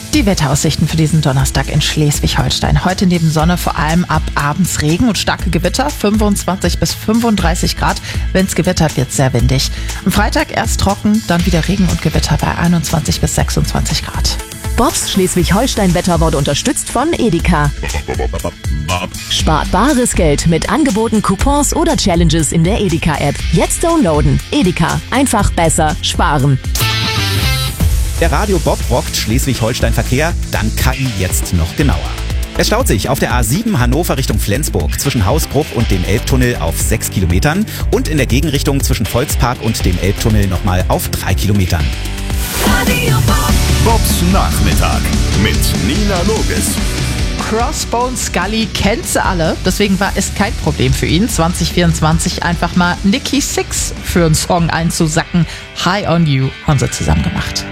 Die Wetteraussichten für diesen Donnerstag in Schleswig-Holstein. Heute neben Sonne vor allem ab abends Regen und starke Gewitter, 25 bis 35 Grad. Wenn es gewittert, wird es sehr windig. Am Freitag erst trocken, dann wieder Regen und Gewitter bei 21 bis 26 Grad. Bobs Schleswig-Holstein-Wetter wurde unterstützt von Edeka. Spart bares Geld mit Angeboten, Coupons oder Challenges in der Edeka-App. Jetzt downloaden. Edeka. Einfach besser sparen. Der Radio Bob rockt Schleswig-Holstein-Verkehr, dann KI jetzt noch genauer. Es staut sich auf der A7 Hannover Richtung Flensburg zwischen Hausbruch und dem Elbtunnel auf 6 Kilometern und in der Gegenrichtung zwischen Volkspark und dem Elbtunnel nochmal auf 3 Kilometern. Radio Bob. Bobs Nachmittag mit Nina Loges. Crossbone Scully kennt sie alle, deswegen war es kein Problem für ihn, 2024 einfach mal Nikki Sixx für einen Song einzusacken. High on You haben sie zusammen gemacht.